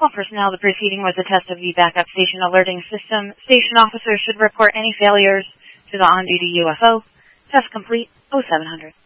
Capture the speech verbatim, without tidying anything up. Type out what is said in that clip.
All personnel, the proceeding was a test of the backup station alerting system. Station officers should report any failures to the on-duty U F O. Test complete. oh seven hundred.